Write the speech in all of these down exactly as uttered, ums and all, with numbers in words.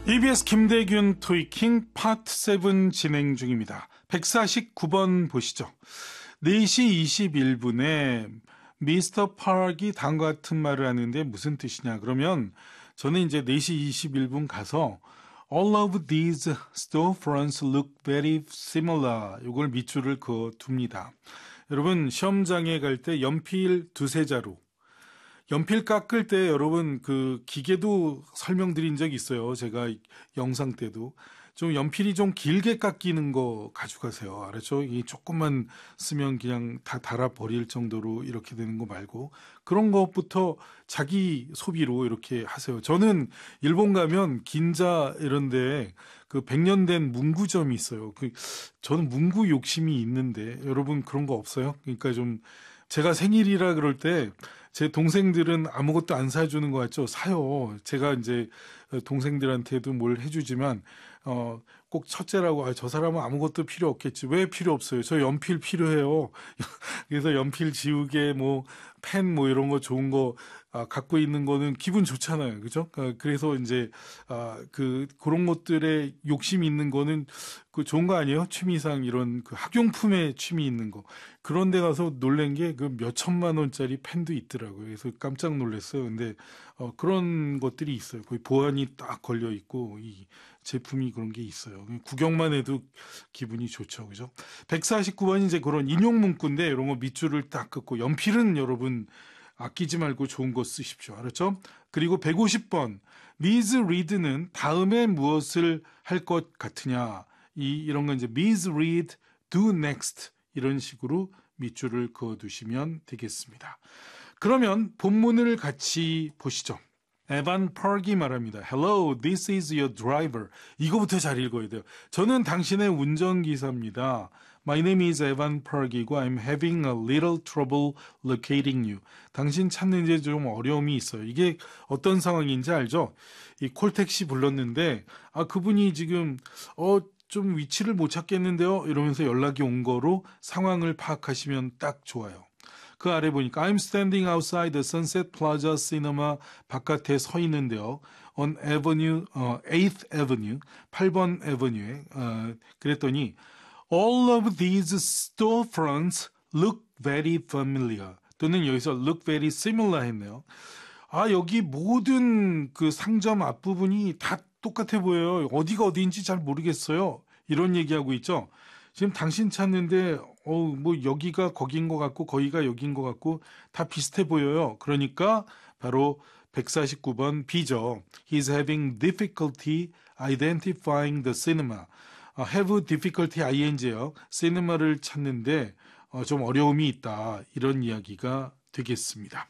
이비에스 김대균 토이킹 파트 칠 진행 중입니다. 백사십구 번 보시죠. 네 시 이십일 분에 미스터 파크이 다음과 같은 말을 하는데 무슨 뜻이냐. 그러면 저는 이제 네 시 이십일 분 가서 All of these storefronts look very similar. 이걸 밑줄을 그어 둡니다. 여러분 시험장에 갈 때 연필 두세 자루. 연필 깎을 때 여러분 그 기계도 설명드린 적이 있어요. 제가 영상 때도. 좀 연필이 좀 길게 깎이는 거 가져가세요. 알았죠? 이 조금만 쓰면 그냥 다 달아버릴 정도로 이렇게 되는 거 말고 그런 것부터 자기 소비로 이렇게 하세요. 저는 일본 가면 긴자 이런데 그 백 년 된 문구점이 있어요. 그 저는 문구 욕심이 있는데 여러분 그런 거 없어요? 그러니까 좀 제가 생일이라 그럴 때 제 동생들은 아무것도 안 사주는 것 같죠? 사요. 제가 이제 동생들한테도 뭘 해주지만 어, 꼭 첫째라고 아, 저 사람은 아무것도 필요 없겠지. 왜 필요 없어요? 저 연필 필요해요. 그래서 연필 지우개 뭐 펜 뭐 이런 거 좋은 거 아, 갖고 있는 거는 기분 좋잖아요. 그죠? 그래서 이제 아, 그 그런 것들에 욕심이 있는 거는 그 좋은 거 아니에요? 취미상 이런 그 학용품에 취미 있는 거. 그런 데 가서 놀란 게 그 몇 천만 원짜리 펜도 있더라고요. 그래서 깜짝 놀랐어요. 근데 어, 그런 것들이 있어요. 거의 보안이 딱 걸려 있고 이 제품이 그런 게 있어요. 구경만 해도 기분이 좋죠. 그죠? 백사십구 번이 이제 그런 인용 문구인데 이런 거 밑줄을 딱 긋고 연필은 여러분 아끼지 말고 좋은 거 쓰십시오. 알았죠? 그리고 백오십 번 Ms read는 다음에 무엇을 할 것 같으냐. 이, 이런 건 이제 Ms read, do next 이런 식으로 밑줄을 그어두시면 되겠습니다. 그러면 본문을 같이 보시죠. 에반 파크이 말합니다. Hello, this is your driver. 이거부터 잘 읽어야 돼요. 저는 당신의 운전기사입니다. My name is Evan Park이고 I'm having a little trouble locating you. 당신 찾는데 좀 어려움이 있어요. 이게 어떤 상황인지 알죠? 이 콜택시 불렀는데 아 그분이 지금 어 좀 위치를 못 찾겠는데요. 이러면서 연락이 온 거로 상황을 파악하시면 딱 좋아요. 그 아래 보니까 I'm standing outside the Sunset Plaza Cinema 바깥에 서 있는데요. On Avenue, 어, 에이트 Avenue, 팔 번 에버뉴에 어, 그랬더니 All of these storefronts look very familiar. 또는 여기서 look very similar 했네요. 아 여기 모든 그 상점 앞부분이 다 똑같아 보여요. 어디가 어디인지 잘 모르겠어요. 이런 얘기하고 있죠. 지금 당신 찾는데 어, 뭐 여기가 거긴 것 같고 거기가 여긴 것 같고 다 비슷해 보여요. 그러니까 바로 백사십구 번 B죠. He's having difficulty identifying the cinema. 어, have difficulty ing예요. 시네마를 찾는데 어, 좀 어려움이 있다. 이런 이야기가 되겠습니다.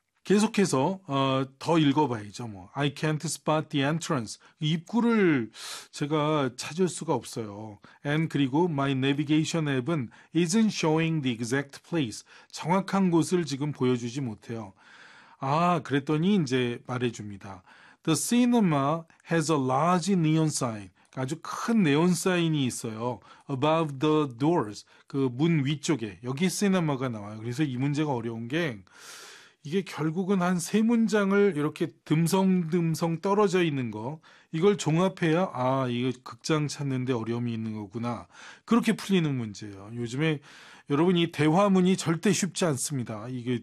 계속해서 어, 더 읽어봐야죠. 뭐 I can't spot the entrance. 입구를 제가 찾을 수가 없어요. And 그리고 my navigation 앱은 isn't showing the exact place. 정확한 곳을 지금 보여주지 못해요. 아, 그랬더니 이제 말해줍니다. The cinema has a large neon sign. 아주 큰 네온 사인이 있어요. Above the doors. 그 문 위쪽에. 여기 시네마가 나와요. 그래서 이 문제가 어려운 게 이게 결국은 한 세 문장을 이렇게 듬성듬성 떨어져 있는 거 이걸 종합해야 아 이거 극장 찾는데 어려움이 있는 거구나 그렇게 풀리는 문제예요. 요즘에 여러분 이 대화문이 절대 쉽지 않습니다. 이게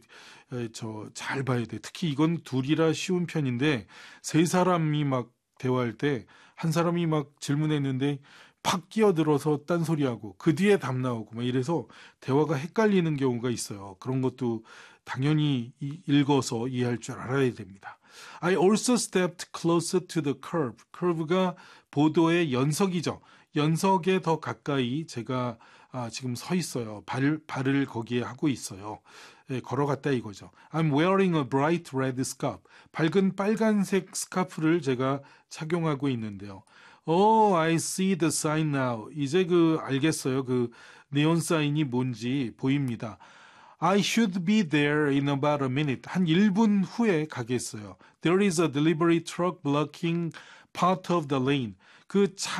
저 잘 봐야 돼. 특히 이건 둘이라 쉬운 편인데 세 사람이 막 대화할 때 한 사람이 막 질문했는데 팍 끼어들어서 딴소리하고 그 뒤에 답 나오고 막 이래서 대화가 헷갈리는 경우가 있어요. 그런 것도 당연히 읽어서 이해할 줄 알아야 됩니다. I also stepped closer to the curb. curve가 보도의 연석이죠. 연석에 더 가까이 제가 아, 지금 서 있어요. 발, 발을 거기에 하고 있어요. 예, 걸어갔다 이거죠. I'm wearing a bright red scarf. 밝은 빨간색 스카프를 제가 착용하고 있는데요. Oh, I see the sign now. 이제 그 알겠어요. 그 네온 사인이 뭔지 보입니다. I should be there in about a minute. 한 일 분 후에 가겠어요. There is a delivery truck blocking part of the lane. 그 차